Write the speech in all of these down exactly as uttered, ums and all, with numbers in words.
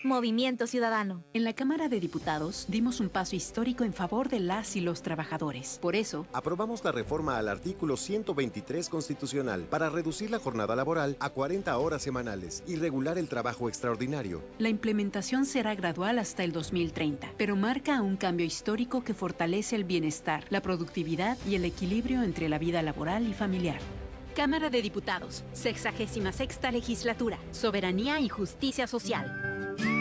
Movimiento Ciudadano. En la Cámara de Diputados dimos un paso histórico en favor de las y los trabajadores. Por eso, aprobamos la reforma al artículo ciento veintitrés constitucional para reducir la jornada laboral a cuarenta horas semanales y regular el trabajo extraordinario. La implementación será gradual hasta el dos mil treinta, pero marca un cambio histórico que fortalece el bienestar, la productividad y el equilibrio entre la vida laboral y familiar. Cámara de Diputados, sexagésima sexta legislatura, soberanía y justicia social.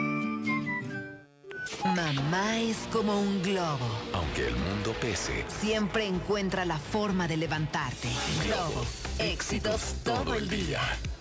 Mamá es como un globo. Aunque el mundo pese, siempre encuentra la forma de levantarte. Globo, éxitos todo el día.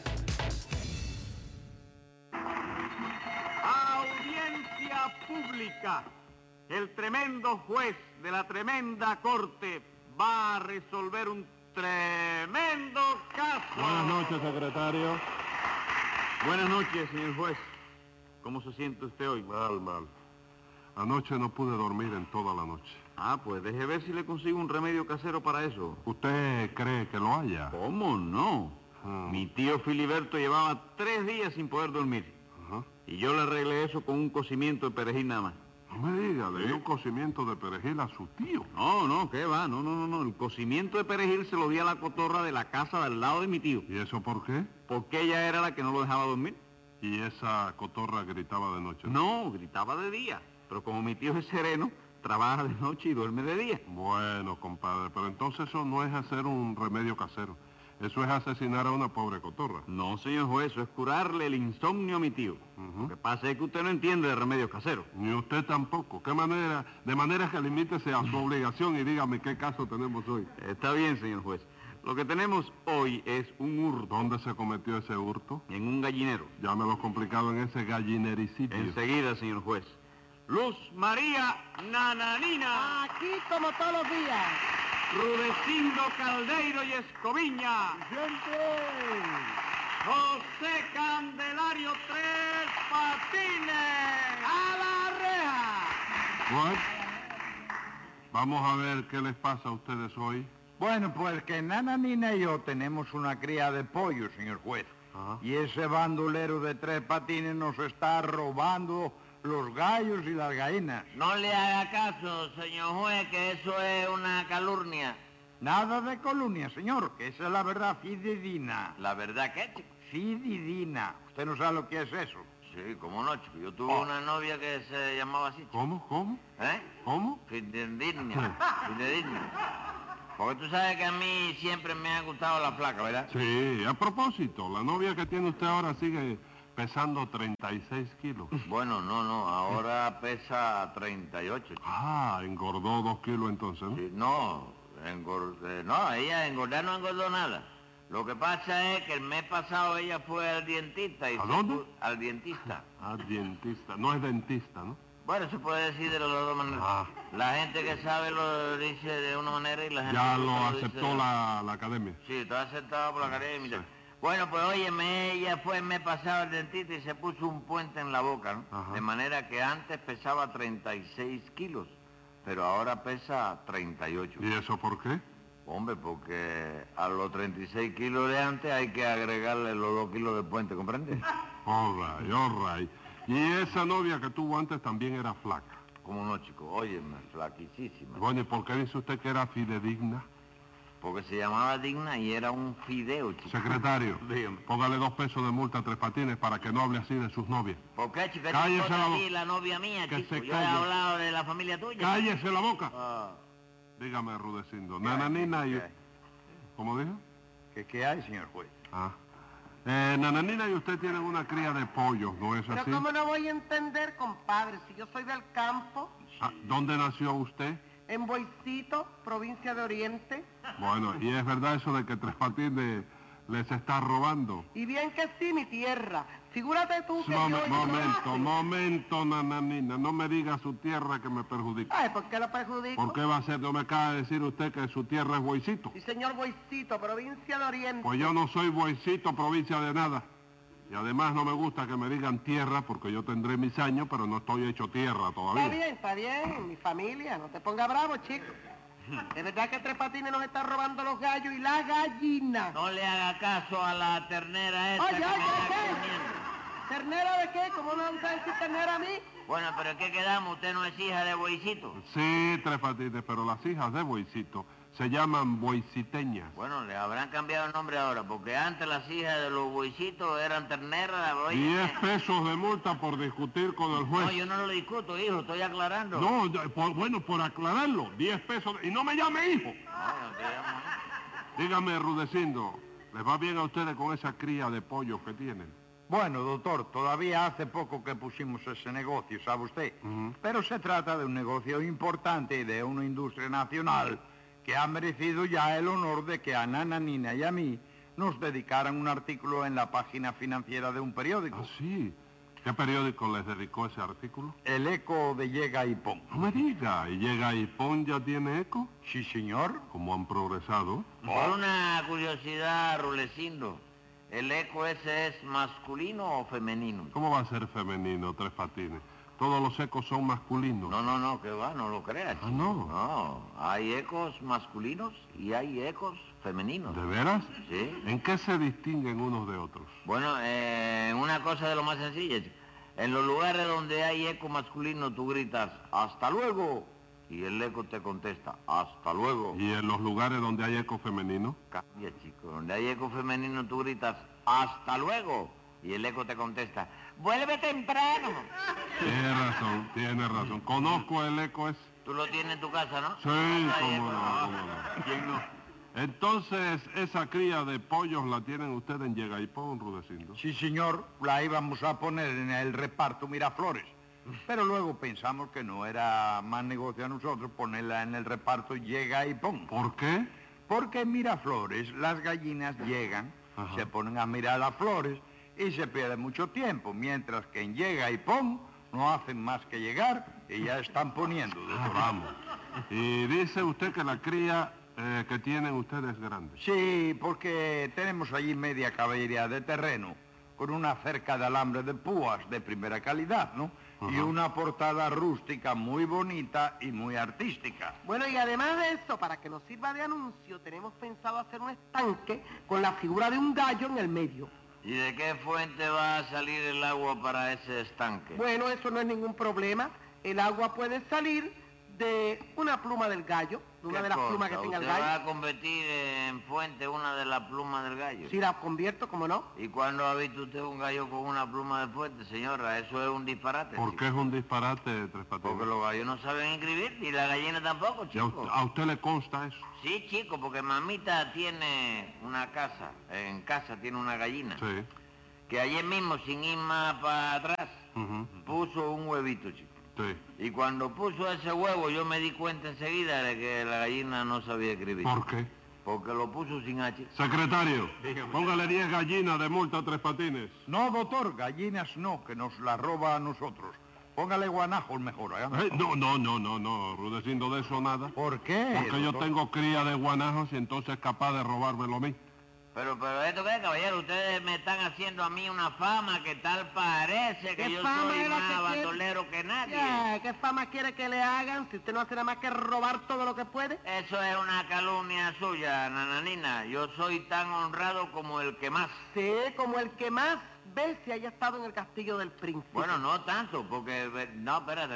Audiencia pública. El tremendo juez de la tremenda corte va a resolver un tremendo caso. Buenas noches, secretario. Buenas noches, señor juez. ¿Cómo se siente usted hoy? Mal, mal. Anoche no pude dormir en toda la noche. Ah, pues deje ver si le consigo un remedio casero para eso. ¿Usted cree que lo haya? ¿Cómo no? Hmm. Mi tío Filiberto llevaba tres días sin poder dormir. Ajá. Y yo le arreglé eso con un cocimiento de perejil nada más. No me diga, le dio un cocimiento de perejil a su tío. No, no, ¿qué va? No, no, no, no. El cocimiento de perejil se lo di a la cotorra de la casa de al lado de mi tío. ¿Y eso por qué? Porque ella era la que no lo dejaba dormir. ¿Y esa cotorra gritaba de noche? No, gritaba de día. Pero como mi tío es sereno, trabaja de noche y duerme de día. Bueno, compadre, pero entonces eso no es hacer un remedio casero. Eso es asesinar a una pobre cotorra. No, señor juez, eso es curarle el insomnio a mi tío. Uh-huh. Lo que pasa es que usted no entiende de remedios caseros. Ni usted tampoco. ¿Qué manera? De manera que limítese a su obligación y dígame qué caso tenemos hoy. Está bien, señor juez. Lo que tenemos hoy es un hurto. ¿Dónde se cometió ese hurto? En un gallinero. Llámelo complicado en ese gallinericidio. Enseguida, señor juez. Luz María Nananina. Aquí como todos los días. Rudecindo Caldeiro y Escoviña. Siempre. José Candelario Tres Patines. ¡A la reja! What? Vamos a ver qué les pasa a ustedes hoy. Bueno, pues que Nananina y yo tenemos una cría de pollo, señor juez. Ajá. Y ese bandolero de Tres Patines nos está robando los gallos y las gallinas. No le haga caso, señor juez, que eso es una calumnia. Nada de calumnia, señor, que esa es la verdad fidedigna. ¿La verdad qué, chico? Fidedigna. ¿Usted no sabe lo que es eso? Sí, cómo no, chico. Yo tuve oh. una novia que se llamaba así, chico. ¿Cómo? ¿Cómo? ¿Eh? ¿Cómo? Fidedigna. Fidedigna. Porque tú sabes que a mí siempre me ha gustado la flaca, ¿verdad? Sí, a propósito, la novia que tiene usted ahora sigue pesando treinta y seis kilos. Bueno, no, no, ahora pesa treinta y ocho. Chico. Ah, engordó dos kilos entonces, ¿no? Sí, no, engord... no, ella engordar no engordó nada. Lo que pasa es que el mes pasado ella fue al dentista. Y ¿A dónde? Fue... Al dentista. Al dentista, no es dentista, ¿no? Bueno, se puede decir de las dos maneras. Ah. La gente que sabe lo dice de una manera y la gente ya que lo lo aceptó dice... la, la academia. Sí, está aceptado por la academia. Sí. Bueno, pues óyeme, ella fue el mes pasado al dentista y se puso un puente en la boca, ¿no? Ajá. De manera que antes pesaba treinta y seis kilos, pero ahora pesa treinta y ocho. ¿Y eso por qué? Hombre, porque a los treinta y seis kilos de antes hay que agregarle los dos kilos de puente, ¿comprende? All right, all right. Y esa novia que tuvo antes también era flaca. ¿Cómo no, chico? Óyeme, flaquísima. Bueno, ¿y por qué dice usted que era fidedigna? Porque se llamaba Digna y era un fideo, chico. Secretario, póngale dos pesos de multa a Tres Patines para que no hable así de sus novias. ¿Por qué, chico? Cállese la boca. La novia mía, que chico. se Yo calle. he hablado de la familia tuya. ¡Cállese la boca! Ah. Dígame, Rudecindo. Nananina y... ¿Cómo dijo? ¿Qué, qué hay, señor juez? Ah. Eh, Nananina y usted tienen una cría de pollos, ¿no es Pero así? ¿cómo no voy a entender, compadre? Si yo soy del campo. Ah, ¿dónde nació usted? En Boicito, provincia de Oriente. Bueno, y es verdad eso de que Tres Patines les está robando. Y bien que sí, mi tierra. Figúrate tú que Mom yo... momento, momento, Nananina. No me diga su tierra que me perjudica. Ay, ¿por qué lo perjudico? ¿Por qué va a ser? No me acaba de decir usted que su tierra es Boicito. Sí, señor, Boicito, provincia de Oriente. Pues yo no soy Boicito, provincia de nada. Y además no me gusta que me digan tierra porque yo tendré mis años, pero no estoy hecho tierra todavía. Está bien, está bien, mi familia. No te pongas bravo, chico. Es verdad que Tres Patines nos está robando los gallos y la gallina. No le haga caso a la ternera esa Oye, que oye, me está oye. comiendo. ¿Qué ¿Ternera de qué? ¿Cómo no vas a decir ternera a mí? Bueno, pero ¿qué quedamos? ¿Usted no es hija de Boicito? Sí, Tres Patines, pero las hijas de Boicito se llaman boiciteñas. Bueno, le habrán cambiado el nombre ahora, porque antes las hijas de los Boicitos eran terneras. Diez pesos de multa por discutir con el juez. No, yo no lo discuto, hijo, estoy aclarando. No, ya, por- bueno, por aclararlo, diez pesos. Y no me llame hijo. No, no te llamo. Dígame, Rudecindo, ¿les va bien a ustedes con esa cría de pollos que tienen? Bueno, doctor, todavía hace poco que pusimos ese negocio, ¿sabe usted? Ujú. Pero se trata de un negocio importante y de una industria nacional que ha merecido ya el honor de que a Nananina y a mí nos dedicaran un artículo en la página financiera de un periódico. Ah, sí. ¿Qué periódico les dedicó ese artículo? El Eco de Llega y Pon. No me diga, ¿y Llega y Pon ya tiene eco? Sí, señor. ¿Cómo han progresado? Por una curiosidad, Rulecindo, ¿el eco ese es masculino o femenino? ¿Cómo va a ser femenino, Tres Patines? Todos los ecos son masculinos. No, no, no, que va, no lo creas. Ah, no. No, hay ecos masculinos y hay ecos femeninos. ¿De veras? Sí. ¿En qué se distinguen unos de otros? Bueno, eh, una cosa de lo más sencilla, chico. En los lugares donde hay eco masculino tú gritas, ¡hasta luego! Y el eco te contesta, ¡hasta luego! ¿Y en los lugares donde hay eco femenino? Cambia, chico. Donde hay eco femenino tú gritas, ¡hasta luego! Y el eco te contesta, ¡vuelve temprano! Tiene razón, tiene razón. Conozco el eco ese. Tú lo tienes en tu casa, ¿no? Sí, Hay cómo eco. no, cómo no. ¿Quién no? Entonces, esa cría de pollos la tienen ustedes en Llega y Pon, Rudecindo. Sí, señor, la íbamos a poner en el reparto Miraflores. Pero luego pensamos que no era más negocio a nosotros ponerla en el reparto Llega y Pon. ¿Por qué? Porque en Miraflores las gallinas llegan, Ajá. se ponen a mirar las flores y se pierde mucho tiempo, mientras que en Llega y Pon no hacen más que llegar y ya están poniendo. Ah, vamos. Y dice usted que la cría eh, que tienen ustedes es grande. Sí, porque tenemos allí media caballería de terreno, con una cerca de alambre de púas de primera calidad, ¿no? Y Ajá. una portada rústica muy bonita y muy artística. Bueno, y además de eso, para que nos sirva de anuncio, tenemos pensado hacer un estanque con la figura de un gallo en el medio. ¿Y de qué fuente va a salir el agua para ese estanque? Bueno, eso no es ningún problema. El agua puede salir de una pluma del gallo, de una ¿Qué de las cosa? plumas que tenga el ¿Usted va gallo. a convertir en fuente una de las plumas del gallo? Si la convierto, ¿cómo no? ¿Y cuándo ha visto usted un gallo con una pluma de fuente, señora? Eso es un disparate. ¿Por chico. qué es un disparate, Tres Patines? Porque los gallos no saben escribir, y la gallina tampoco, ¿Y a, chico. usted, a usted le consta eso? Sí, chico, porque mamita tiene una casa, en casa tiene una gallina, Sí. que ayer mismo, sin ir más para atrás, Ujú. puso un huevito, chico. Sí. Y cuando puso ese huevo, yo me di cuenta enseguida de que la gallina no sabía escribir. ¿Por qué? Porque lo puso sin H. Secretario, póngale diez gallinas de multa a Tres Patines. No, doctor, gallinas no, que nos las roba a nosotros. Póngale guanajos mejor, ¿eh? Eh, no, no, no, no, no, Rudecindo, de eso nada. ¿Por qué? Porque yo doctor? tengo cría de guanajos y entonces es capaz de robármelo a mí. Pero, pero esto qué, caballero, ustedes me están haciendo a mí una fama que tal parece que ¿Qué yo fama soy es la más que quiere? bandolero que nadie. Ya, ¿qué fama quiere que le hagan si usted no hace nada más que robar todo lo que puede? Eso es una calumnia suya, nananina. Yo soy tan honrado como el que más. Sí, como el que más ve si haya estado en el castillo del príncipe. Bueno, no tanto, porque... No, espérate,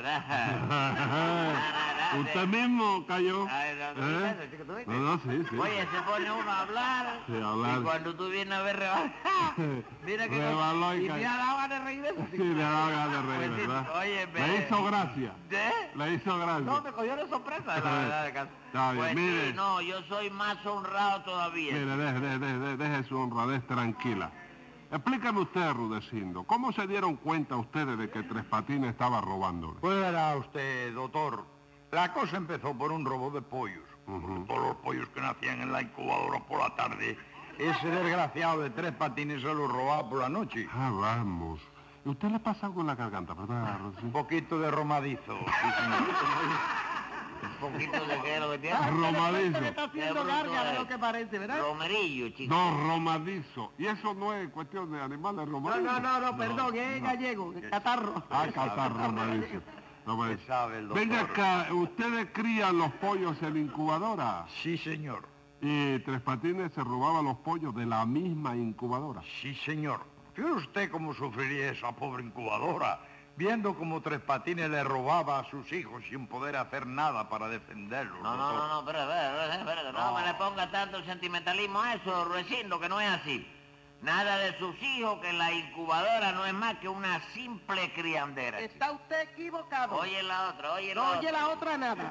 Usted mismo cayó. Ay, no, no, ¿Eh? no, chico, ¿tú viste? No, no, sí, sí. Oye, se pone uno a hablar, Sí, a hablar. y cuando tú vienes a ver rebalar, mira que Rebaló y y cayó. me ha dado ganas de reír de eso. Sí, le da ganas de reír, Pues sí, ¿verdad? oye, Le me- hizo gracia. ¿Eh? Le hizo gracia. No, me cogió de sorpresa, la verdad. Caso. Está bien, Pues mire. sí, no, yo soy más honrado todavía. Mire, deje, deje, deje, deje su honradez tranquila. Explícame usted, Rudecindo, ¿cómo se dieron cuenta ustedes de que Tres Patines estaba robándole? Pues verá usted, doctor, la cosa empezó por un robo de pollos. Ujú. Todos los pollos que nacían en la incubadora por la tarde, ese desgraciado de Tres Patines se los robaba por la noche. Ah, vamos. ¿Y usted le pasa algo en la garganta, verdad, Un Rudecindo? poquito de romadizo, sí, señor. Un poquito de qué es lo que tiene. Romadizo. Le está haciendo Qué carga bruto de es. lo que parece, ¿verdad? Romerillo, chico. No, romadizo. Y eso no es cuestión de animales No, romadizos. no, no, no, perdón, es gallego, es catarro. Ah, catarro romadizo. Romadizo. ¿Qué sabe el doctor? Venga acá, ¿ustedes crían los pollos en la incubadora? Sí, señor. Y Tres Patines se robaba los pollos de la misma incubadora. Sí, señor. Fíjese usted cómo sufriría esa pobre incubadora, viendo cómo Tres Patines le robaba a sus hijos sin poder hacer nada para defenderlos. No, no, no, no, espera, espera, espera, no, No. me le ponga tanto sentimentalismo a eso, Ruecindo, que no es así. Nada de sus hijos, que la incubadora no es más que una simple criandera. Está usted equivocado. Oye la otra, oye la No otra. oye la otra nada.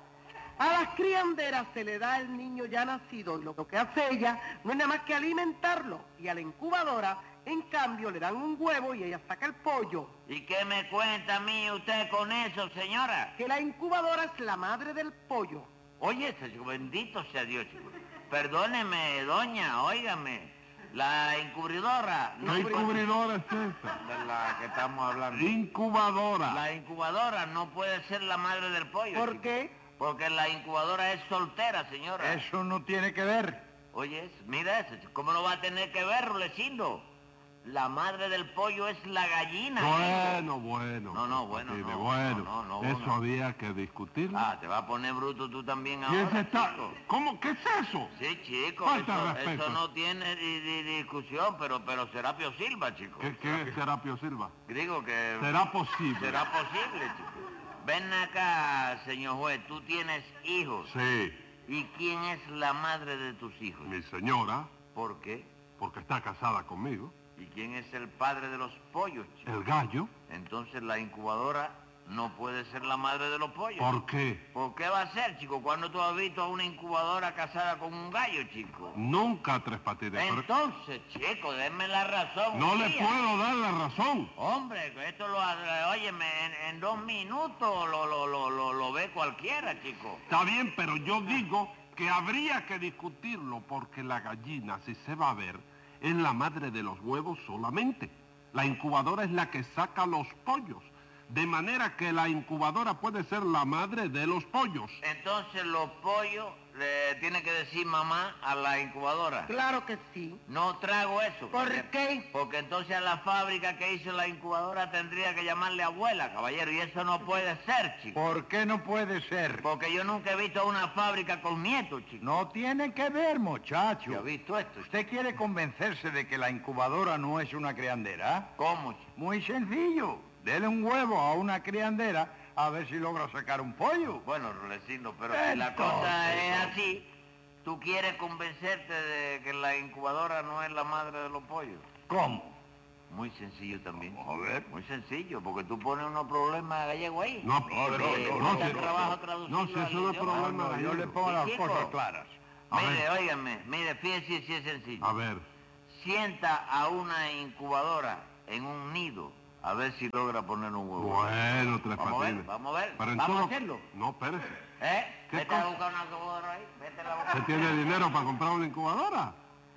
A las crianderas se le da el niño ya nacido y lo que hace ella no es nada más que alimentarlo. Y a la incubadora, en cambio, le dan un huevo y ella saca el pollo. ¿Y qué me cuenta a mí usted con eso, señora? Que la incubadora es la madre del pollo. Oye, ese chico, bendito sea Dios, chico. Perdóneme, doña, óigame. La encubridora... La incubridora es esa. De la que estamos hablando. Incubadora. La incubadora no puede ser la madre del pollo. ¿Por chico. qué? Porque la incubadora es soltera, señora. Eso no tiene que ver. Oye, mira eso, chico. ¿Cómo no va a tener que ver, Rulecindo? La madre del pollo es la gallina. Bueno, bueno. No, no, bueno, Martínez, no, bueno. no, no, no, Eso no. había que discutirlo. Ah, te va a poner bruto tú también ¿Y ahora, ese está? chico. ¿Cómo? ¿Qué es eso? Sí, chico, Falta de eso, respeto. eso no tiene di- di- discusión, pero, pero Serapio Silva, chico. ¿Qué, qué es Serapio Silva? Digo que... Será posible. Será posible, chico. Ven acá, señor juez, tú tienes hijos. Sí, ¿Y quién es la madre de tus hijos? mi señora, ¿Por qué? porque está casada conmigo. ¿Y quién es el padre de los pollos, chico? El gallo. Entonces la incubadora no puede ser la madre de los pollos. ¿Por qué? ¿Por qué va a ser, chico? ¿Cuándo tú has visto a una incubadora casada con un gallo, chico? Nunca Tres Patines. pero- Entonces, chico, denme la razón. No un le día. puedo dar la razón. Hombre, que esto lo... Óyeme, en, en dos minutos lo, lo, lo, lo, lo ve cualquiera, chico. Está bien, pero yo digo que habría que discutirlo porque la gallina, si se va a ver, es la madre de los huevos solamente. La incubadora es la que saca los pollos. De manera que la incubadora puede ser la madre de los pollos. Entonces los pollos le tienen que decir mamá a la incubadora. Claro que sí. No trago eso. ¿Por caballero. qué? Porque entonces a la fábrica que hizo la incubadora tendría que llamarle abuela, caballero, y eso no puede ser, chico. ¿Por qué no puede ser? Porque yo nunca he visto una fábrica con nietos, chico. No tiene que ver, muchacho. ¿Yo he visto esto? chico? ¿Usted quiere convencerse de que la incubadora no es una criandera? ¿Cómo, chico? Muy sencillo. Dele un huevo a una criandera a ver si logra sacar un pollo. Bueno, Rulecindo, pero si la Entonces, cosa es así, ¿tú quieres convencerte de que la incubadora no es la madre de los pollos? ¿Cómo? Muy sencillo también. A ver. Muy sencillo, porque tú pones unos problemas gallegos ahí. No, pero pero- no, no, te si- trabajo traducirlo no, si al eso no es idioma. problema No, yo le pongo Sí, las chico. cosas claras. A Mire, ver. óigame, mire, fíjese si es sencillo. A ver, Sienta a una incubadora en un nido, a ver si logra poner un huevo. bueno, Tres Vamos a ver, Patines. vamos a ver. Pero en Vamos a todo- hacerlo. No, espérese. ¿Eh? ¿Qué Vete a cosa? buscar una incubadora ahí, vete a la buscar. ¿Usted tiene dinero para comprar una incubadora?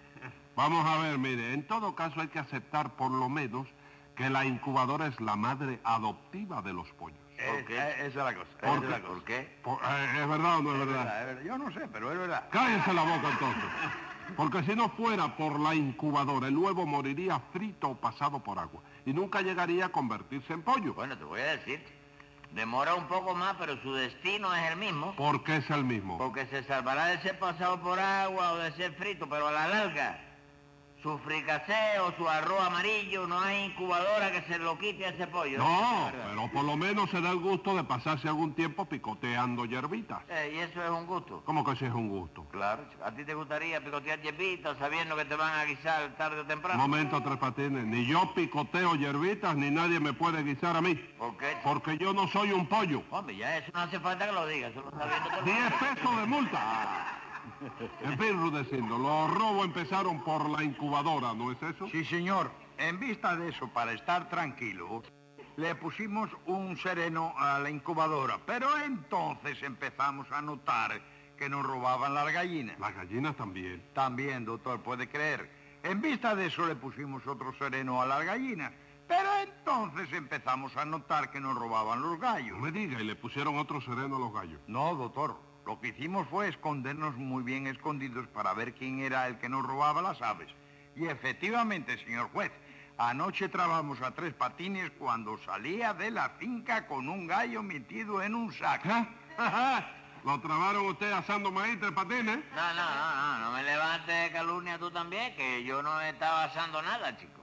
Vamos a ver, mire, en todo caso hay que aceptar por lo menos que la incubadora es la madre adoptiva de los pollos. ¿Por qué? Eh, esa es la cosa. ¿Por esa es qué? la cosa. ¿Por qué? Por- eh, ¿Es verdad o no es Es verdad? verdad, es verdad. Yo no sé, pero es verdad. Cállese la boca entonces. Porque si no fuera por la incubadora, el huevo moriría frito o pasado por agua. Y nunca llegaría a convertirse en pollo. Bueno, te voy a decir, demora un poco más, pero su destino es el mismo. Porque es el mismo. Porque se salvará de ser pasado por agua o de ser frito, pero a la larga, su fricasé o su arroz amarillo, no hay incubadora que se lo quite a ese pollo. No, pero por lo menos se da el gusto de pasarse algún tiempo picoteando hierbitas. Eh, y eso es un gusto. ¿Cómo que sí es un gusto? Claro, chico. ¿A ti te gustaría picotear hierbitas sabiendo que te van a guisar tarde o temprano? Momento, Tres Patines. Ni yo picoteo hierbitas, ni nadie me puede guisar a mí. ¿Por qué? chico? Porque yo no soy un pollo. Hombre, ya eso no hace falta que lo digas, eso lo está viendo todo el Diez mundo. pesos de multa. En fin, Rudecindo, los robos empezaron por la incubadora, ¿no es eso? Sí, señor. En vista de eso, para estar tranquilo, le pusimos un sereno a la incubadora. Pero entonces empezamos a notar que nos robaban las gallinas. Las gallinas también. También, doctor, puede creer. En vista de eso le pusimos otro sereno a las gallinas. Pero entonces empezamos a notar que nos robaban los gallos. No me diga, y le pusieron otro sereno a los gallos. No, doctor. Lo que hicimos fue escondernos muy bien escondidos para ver quién era el que nos robaba las aves. Y efectivamente, señor juez, anoche trabamos a Tres Patines cuando salía de la finca con un gallo metido en un saco. ¿Eh? ¿Lo trabaron usted asando maíz, Tres Patines? No, no, no, no, no me levantes de calumnia tú también, que yo no estaba asando nada, chico.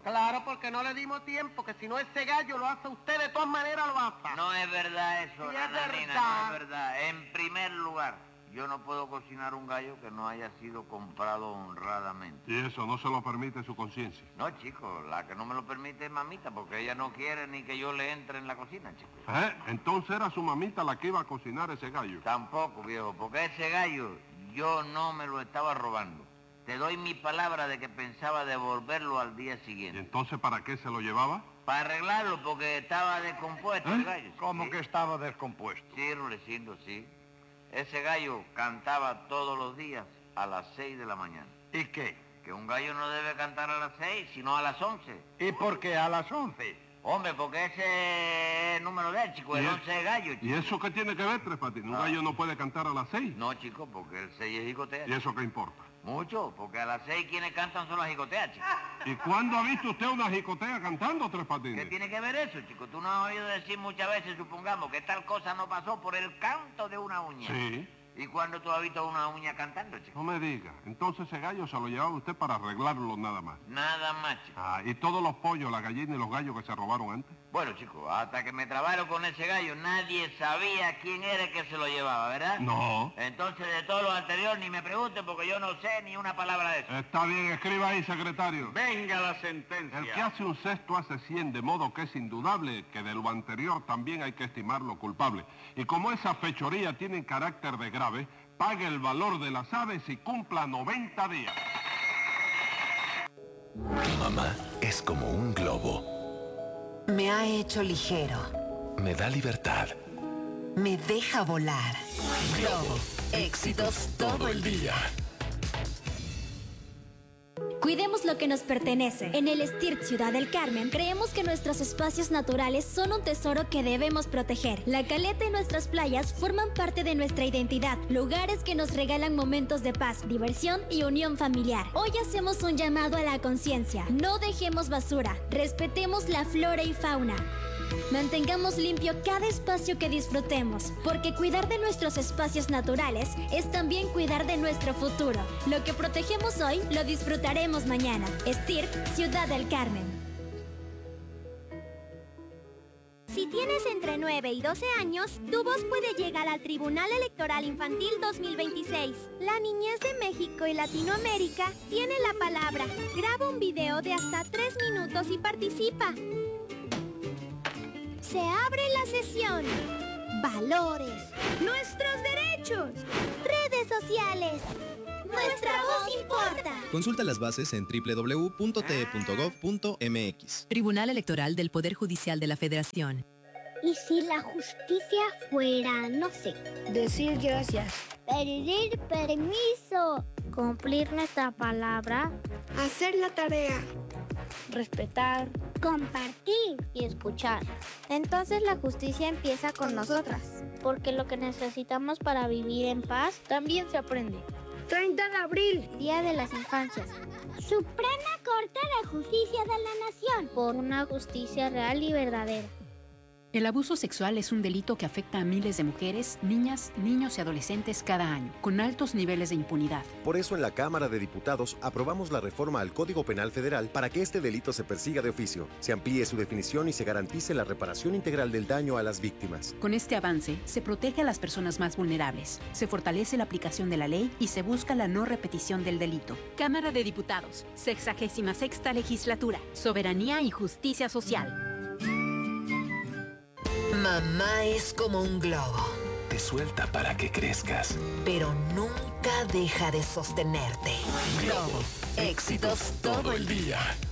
Claro, porque no le dimos tiempo, que si no ese gallo lo hace usted, de todas maneras lo hace. No es verdad eso, Sí, es nananina, verdad. no es verdad. En primer lugar, yo no puedo cocinar un gallo que no haya sido comprado honradamente. Y eso no se lo permite su conciencia. No, chico, la que no me lo permite es mamita, porque ella no quiere ni que yo le entre en la cocina, chico. ¿Eh? Entonces era su mamita la que iba a cocinar ese gallo. Tampoco, viejo, porque ese gallo yo no me lo estaba robando. Te doy mi palabra de que pensaba devolverlo al día ¿Y siguiente. entonces para qué se lo llevaba? Para arreglarlo, porque estaba descompuesto el gallo. ¿Cómo Sí. que estaba descompuesto? Sí, Rulecindo, sí. Ese gallo cantaba todos los días a las seis de la mañana. ¿Y qué? Que un gallo no debe cantar a las seis, sino a las once. ¿Y por qué a las once? Hombre, porque ese es el número de él, chico, el ¿Y, once es gallo, ¿Y chico. eso qué tiene que ver, Tres Patines? ¿Un Ah. gallo no puede cantar a las seis? No, chico, porque el seis es jicotea. ¿Y eso qué importa? Mucho, porque a las seis quienes cantan son las jicoteas, chico. ¿Y cuándo ha visto usted una jicotea cantando, Tres Patines? ¿Qué tiene que ver eso, chico? Tú no has oído decir muchas veces, supongamos, que tal cosa no pasó por el canto de una uña. Sí. ¿Y cuándo tú has visto una uña cantando, chico? No me diga. Entonces ese gallo se lo llevaba usted para arreglarlo nada más. Nada más, chico. Ah, ¿y todos los pollos, las gallinas y los gallos que se robaron antes? Bueno, chico, hasta que me trabaron con ese gallo, nadie sabía quién era el que se lo llevaba, ¿verdad? No. Entonces, de todo lo anterior, ni me pregunten, porque yo no sé ni una palabra de eso. Está bien, escriba ahí, secretario. Venga la sentencia. El que hace un cesto hace cien, de modo que es indudable que de lo anterior también hay que estimarlo culpable. Y como esa fechoría tiene carácter de grave, pague el valor de las aves y cumpla noventa días. Mamá es como un globo. Me ha hecho ligero. Me da libertad. Me deja volar. Globo. Éxitos todo el día. Cuidemos lo que nos pertenece. En el STIRT Ciudad del Carmen, creemos que nuestros espacios naturales son un tesoro que debemos proteger. La caleta y nuestras playas forman parte de nuestra identidad, lugares que nos regalan momentos de paz, diversión y unión familiar. Hoy hacemos un llamado a la conciencia. No dejemos basura, respetemos la flora y fauna. Mantengamos limpio cada espacio que disfrutemos, porque cuidar de nuestros espacios naturales es también cuidar de nuestro futuro. Lo que protegemos hoy, lo disfrutaremos mañana. STIRT, Ciudad del Carmen. Si tienes entre nueve y doce años, tu voz puede llegar al Tribunal Electoral Infantil dos mil veintiséis. La niñez de México y Latinoamérica tiene la palabra. Graba un video de hasta tres minutos y participa. Se abre la sesión. Valores. Nuestros derechos. Redes sociales. Nuestra voz importa. Consulta las bases en doble u doble u doble u punto t e punto gov punto m x. Tribunal Electoral del Poder Judicial de la Federación. ¿Y si la justicia fuera, no sé, decir gracias, pedir permiso, cumplir nuestra palabra, hacer la tarea, respetar, compartir y escuchar? Entonces la justicia empieza con nosotras, porque lo que necesitamos para vivir en paz también se aprende. treinta de abril, Día de las Infancias. Suprema Corte de Justicia de la Nación. Por una justicia real y verdadera. El abuso sexual es un delito que afecta a miles de mujeres, niñas, niños y adolescentes cada año, con altos niveles de impunidad. Por eso en la Cámara de Diputados aprobamos la reforma al Código Penal Federal para que este delito se persiga de oficio, se amplíe su definición y se garantice la reparación integral del daño a las víctimas. Con este avance, se protege a las personas más vulnerables, se fortalece la aplicación de la ley y se busca la no repetición del delito. Cámara de Diputados, sexagésima sexta legislatura, soberanía y justicia social. Mamá es como un globo, Te suelta para que crezcas. pero nunca deja de sostenerte. Globo. Éxitos todo el día.